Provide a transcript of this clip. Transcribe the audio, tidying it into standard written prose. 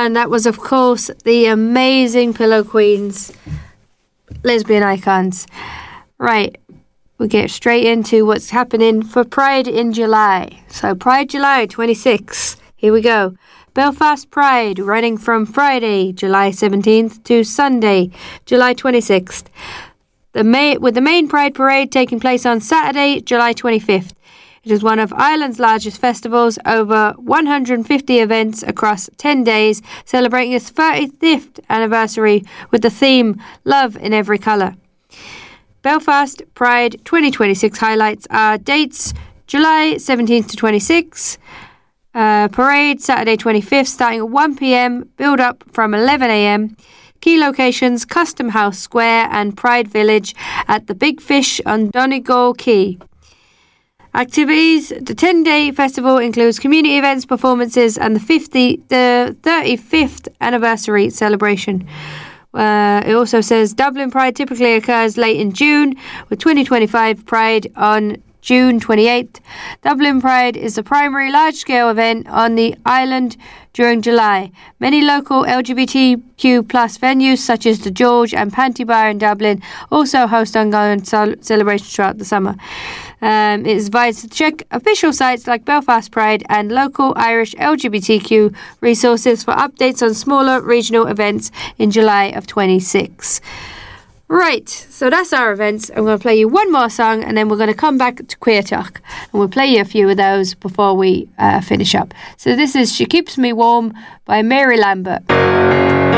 And that was, of course, the amazing Pillow Queens, lesbian icons. Right, we'll get straight into what's happening for Pride in July. So Pride July 26. Here we go. Belfast Pride, running from Friday, July 17th to Sunday, July 26th. With the main Pride Parade taking place on Saturday, July 25th. It is one of Ireland's largest festivals, over 150 events across 10 days, celebrating its 35th anniversary with the theme Love in Every Colour. Belfast Pride 2026 highlights are dates July 17th to 26th, parade Saturday 25th starting at 1 p.m, build up from 11 a.m. Key locations Custom House Square and Pride Village at the Big Fish on Donegal Quay. Activities. The 10-day festival includes community events, performances and the 35th anniversary celebration. It also says Dublin Pride typically occurs late in June, with 2025 Pride on June 28th. Dublin Pride is the primary large-scale event on the island during July. Many local LGBTQ plus venues such as the George and Panty Bar in Dublin also host ongoing celebrations throughout the summer. It is advised to check official sites like Belfast Pride and local Irish LGBTQ resources for updates on smaller regional events in July of 26. Right, so that's our events. I'm going to play you one more song and then we're going to come back to Queer Talk and we'll play you a few of those before we finish up. So this is She Keeps Me Warm by Mary Lambert.